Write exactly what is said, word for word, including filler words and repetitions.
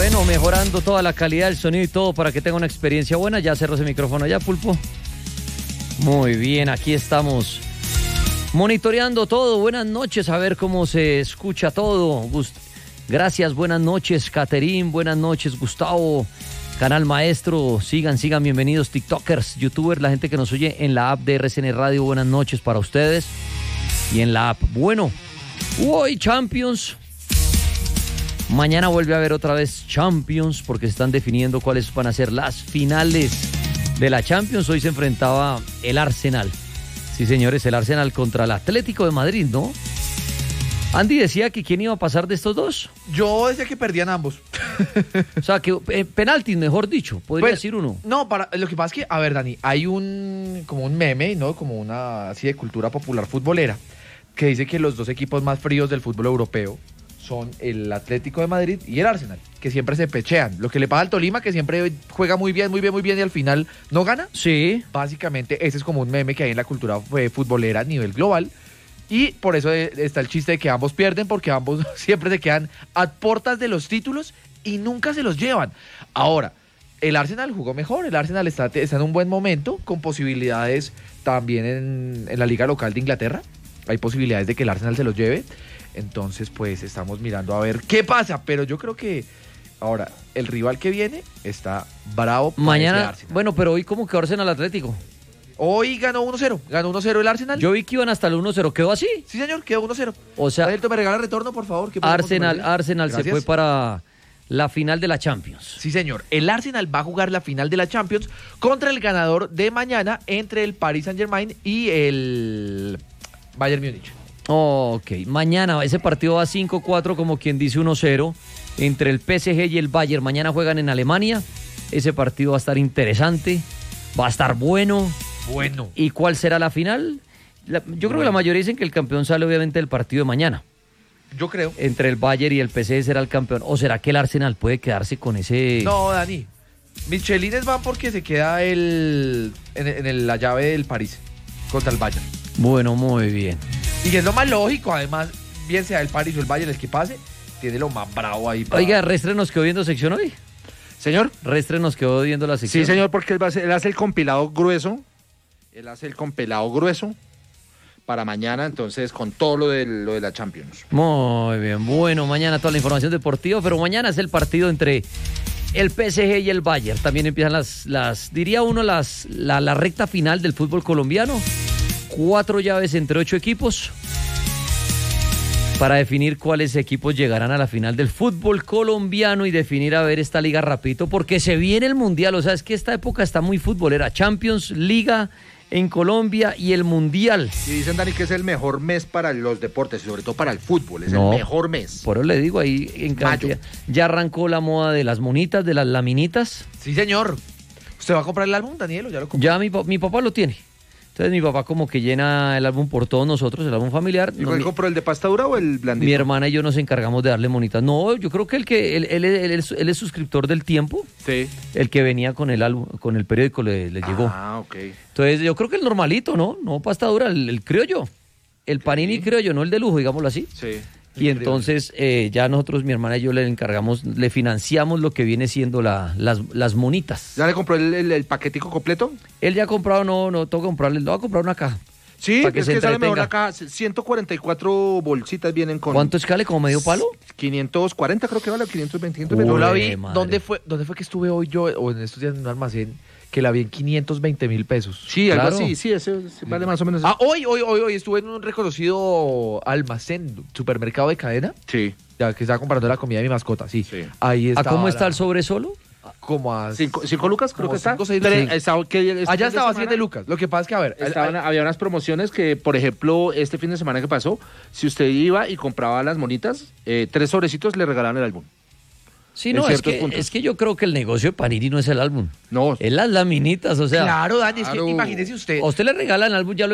Bueno, mejorando toda la calidad del sonido y todo para que tenga una experiencia buena. Ya cerró ese micrófono ya, Pulpo. Muy bien, aquí estamos monitoreando todo. Buenas noches, a ver cómo se escucha todo. Gust- Gracias, buenas noches, Caterín. Buenas noches, Gustavo. Canal Maestro, sigan, sigan, bienvenidos TikTokers, YouTubers, la gente que nos oye en la app de R C N Radio, buenas noches para ustedes. Y en la app, bueno, hoy Champions. Mañana vuelve a haber otra vez Champions porque se están definiendo cuáles van a ser las finales de la Champions. Hoy se enfrentaba el Arsenal. Sí, señores, el Arsenal contra el Atlético de Madrid, ¿no? Andy decía que quién iba a pasar de estos dos. Yo decía que perdían ambos. O sea, que eh, penaltis, mejor dicho, podría Pues, decir uno. No, para, lo que pasa es que, a ver, Dani, hay un como un meme, ¿no? Como una así de cultura popular futbolera, que dice que los dos equipos más fríos del fútbol europeo son el Atlético de Madrid y el Arsenal, que siempre se pechean. Lo que le pasa al Tolima, que siempre juega muy bien, muy bien, muy bien y al final no gana. Sí. Básicamente, ese es como un meme que hay en la cultura eh, futbolera a nivel global. Y por eso eh, está el chiste de que ambos pierden, porque ambos siempre se quedan a puertas de los títulos y nunca se los llevan. Ahora, el Arsenal jugó mejor, el Arsenal está, está en un buen momento, con posibilidades también en, en la liga local de Inglaterra. Hay posibilidades de que el Arsenal se los lleve. Entonces, pues, estamos mirando a ver qué pasa. Pero yo creo que, ahora, el rival que viene está bravo para ese Mañana, Arsenal. bueno, pero hoy como que Arsenal Atlético. Hoy ganó uno cero, ganó uno cero el Arsenal. Yo vi que iban hasta el uno cero, ¿quedó así? Sí, señor, quedó uno cero. O sea, Adelto, me regala retorno, por favor. ¿Qué podemos Arsenal, comer? Arsenal se Gracias. fue para la final de la Champions. Sí, señor. El Arsenal va a jugar la final de la Champions contra el ganador de mañana entre el Paris Saint-Germain y el Bayern Múnich. Ok, mañana ese partido va cinco cuatro, como quien dice uno cero, entre el P S G y el Bayern. Mañana juegan en Alemania. Ese partido va a estar interesante, va a estar bueno. Bueno. ¿Y cuál será la final? La- yo creo Bueno. que la mayoría dicen que el campeón sale obviamente del partido de mañana. Yo creo. Entre el Bayern y el P S G será el campeón. ¿O será que el Arsenal puede quedarse con ese...? No, Dani. Michelines van porque se queda el en, en el- la llave del París contra el Bayern. Bueno, muy bien. Y que es lo más lógico, además, bien sea el París o el Bayern el que pase, tiene lo más bravo ahí. para- Oiga, Restre nos quedó viendo sección hoy. Señor. Restre nos quedó viendo la sección. Sí, señor, porque él, va a hacer- él hace el compilado grueso. Él hace el compilado grueso para mañana, entonces, con todo lo de, lo de la Champions. Muy bien. Bueno, mañana toda la información deportiva, pero mañana es el partido entre el P S G y el Bayern. También empiezan las, las diría uno, las la, la recta final del fútbol colombiano. Cuatro llaves entre ocho equipos para definir cuáles equipos llegarán a la final del fútbol colombiano y definir a ver esta liga rapidito, porque se viene el Mundial. O sea, es que esta época está muy futbolera. Champions, Liga en Colombia y el Mundial. Y dicen, Dani, que es el mejor mes para los deportes y sobre todo para el fútbol. Es No, el mejor mes. Por eso le digo, ahí en cantidad. Ya arrancó la moda de las monitas, de las laminitas. Sí, señor. ¿Usted va a comprar el álbum, Daniel, o ya lo compró? Ya mi, pa- mi papá lo tiene. Entonces mi papá como que llena el álbum por todos nosotros, el álbum familiar. ¿Y No, cuál mi, compró, el de pasta dura o el blandito? mi hermana y yo nos encargamos de darle monitas. No, yo creo que el que él, él- él- él es, él es suscriptor del Tiempo, Sí. el que venía con el álbum, con el periódico le, le llegó. Ah, ok. Entonces yo creo que el normalito, ¿no? No pasta dura, el, el criollo. El panini Sí. criollo, no el de lujo, digámoslo así. Sí. Y entonces eh, ya nosotros, mi hermana y yo le encargamos, le financiamos lo que viene siendo la, las, las monitas. ¿Ya le compró el, el, el paquetico completo? Él ya ha comprado, no, no, tengo que comprarle, le voy a comprar una caja. Sí, Para que es se que sale mejor entretenga. acá. ciento cuarenta y cuatro bolsitas vienen con... ¿Cuánto escale? ¿Como medio palo? quinientos cuarenta creo que vale, quinientos veinte. Uy, Yo la Uy, vi, madre. ¿dónde fue, ¿dónde fue que estuve hoy yo, o en estos días en un almacén, que la vi en quinientos veinte mil pesos? Sí, algo Claro. así, sí, ese, ese vale más o menos. Ah, hoy, hoy, hoy, hoy estuve en un reconocido almacén, supermercado de cadena, Sí. ya que estaba comprando la comida de mi mascota, sí. Sí. Ahí ¿A estaba cómo está la- el sobre solo? Como a... Cinco, cinco lucas creo Como que está. cinco, seis Tres- lucas. estaba- que este fin Allá de estaba semana siete lucas. Lo que pasa es que, a ver, estaban- al- al- había unas promociones que, por ejemplo, este fin de semana que pasó, si usted iba y compraba las monitas, eh, tres sobrecitos le regalaban el álbum. Sí, En no, es ciertos que, puntos. es que yo creo que el negocio de Panini no es el álbum. No. Es las laminitas, o sea. claro, Dani, es que Claro. imagínese usted. A usted le regalan álbum, ya lo